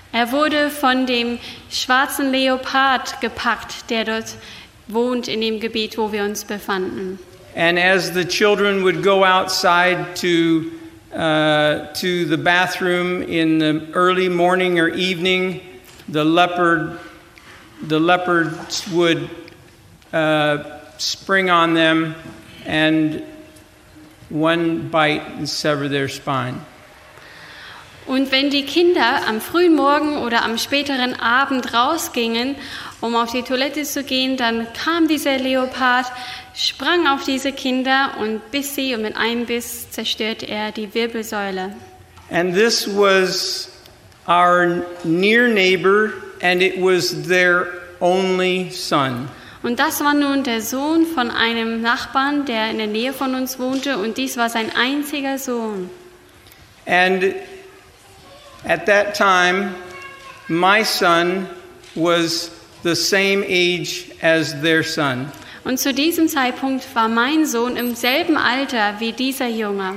Er wurde von dem schwarzen Leopard gepackt, der dort wohnt in dem Gebiet, wo wir uns befanden. And as the children would go outside to the bathroom in the early morning or evening, the leopards would spring on them and one bite and sever their spine. Und wenn die Kinder am frühen Morgen oder am späteren Abend rausgingen, um auf die Toilette zu gehen, dann kam dieser Leopard, sprang auf diese Kinder und biss sie und mit einem Biss zerstörte er die Wirbelsäule. And this was our near neighbor, and it was their only son. Und das war nun der Sohn von einem Nachbarn, der in der Nähe von uns wohnte, und dies war sein einziger Sohn. And at that time, my son was the same age as their son. Und zu diesem Zeitpunkt war mein Sohn im selben Alter wie dieser Junge.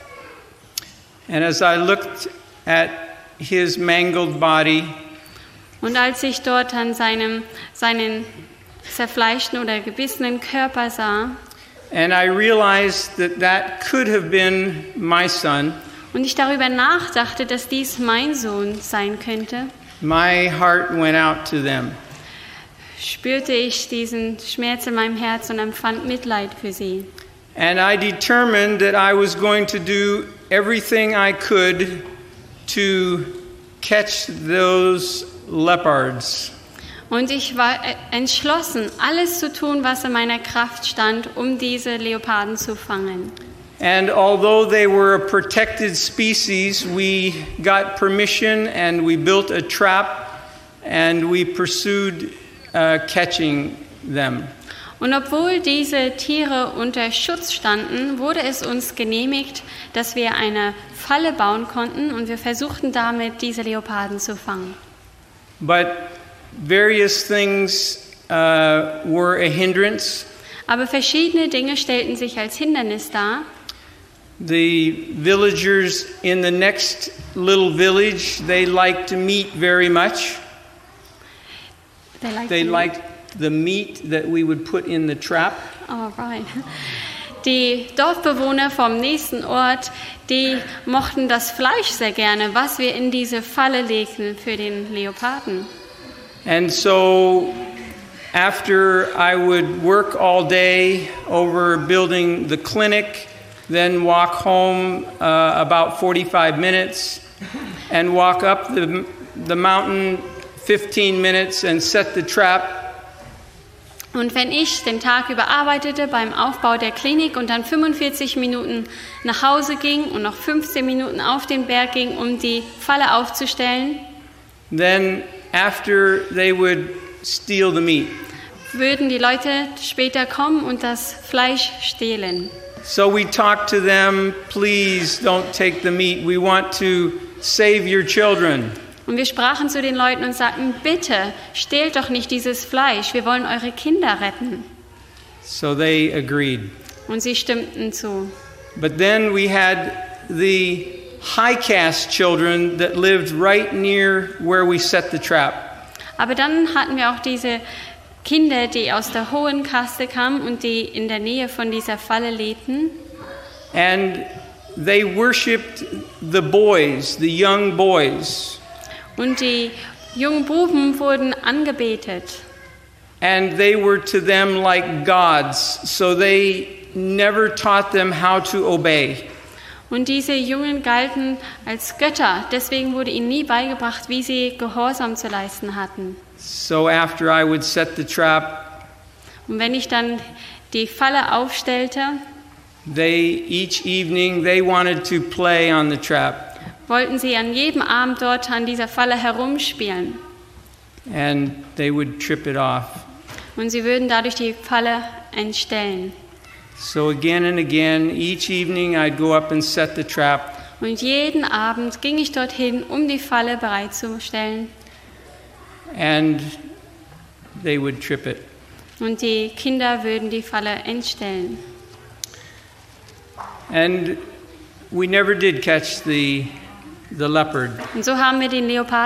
And as I looked at his mangled body, und als ich dort an seinen zerfleischten oder gebissenen Körper sah, and I realized that could have been my son, und ich darüber nachdachte, dass dies mein Sohn sein könnte, my heart went out to them. spürte ich diesen Schmerz in meinem Herz und empfand Mitleid für sie. And I determined that I was going to do everything I could to catch those leopards. Und ich war entschlossen, alles zu tun, was in meiner Kraft stand, um diese Leoparden zu fangen. And although they were a protected species, we got permission and we built a trap and we pursued catching them. Und obwohl diese Tiere unter Schutz standen, wurde es uns genehmigt, dass wir eine Falle bauen konnten und wir versuchten damit, diese Leoparden zu fangen. But various things were a hindrance. Aber verschiedene Dinge stellten sich als Hindernis dar. The villagers in the next little village, they liked meat very much. They liked the meat that we would put in the trap. Oh, right. Die Dorfbewohner vom nächsten Ort, die mochten das Fleisch sehr gerne, was wir in diese Falle legten für den Leoparden. And so after I would work all day over building the clinic, then walk home about 45 minutes and walk up the mountain 15 minutes and set the trap. Und wenn ich den Tag über arbeitete beim Aufbau der Klinik und dann 45 Minuten nach Hause ging und noch 15 Minuten auf den Berg ging, um die Falle aufzustellen, then after they would steal the meat. Würden die Leute später kommen und das Fleisch stehlen. So we talked to them, please don't take the meat. We want to save your children. Und wir sprachen zu den Leuten und sagten, bitte, stehlt doch nicht dieses Fleisch, wir wollen eure Kinder retten. So they agreed. Und sie stimmten zu. But then we had the high caste children that lived right near where we set the trap. Aber dann hatten wir auch diese Kinder, die aus der hohen Kaste kamen und die in der Nähe von dieser Falle lebten. And they worshipped the boys, the young boys. Und die jungen Buben wurden angebetet. And they were to them like gods, so they never taught them how to obey. Und diese Jungen galten als Götter, deswegen wurde ihnen nie beigebracht, wie sie Gehorsam zu leisten hatten. So after I would set the trap, und wenn ich dann die Falle aufstellte, each evening they wanted to play on the trap. Wollten sie an jedem Abend dort an dieser Falle herumspielen. And they would trip it off. Und sie würden dadurch die Falle entstellen. So again and again, each evening I'd go up and set the trap. Und jeden Abend ging ich dorthin, um die Falle bereitzustellen. And they would trip it. Und die Kinder würden die Falle entstellen. And we never did catch the leopard. Und so haben wir den Leopard